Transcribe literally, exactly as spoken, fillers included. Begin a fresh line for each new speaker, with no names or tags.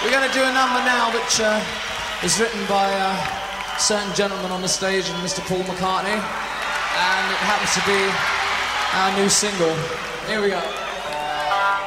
We're going to do a number now which uh, is written by a certain gentleman on the stage, and Mister Paul McCartney, and it happens to be our new single. Here we go.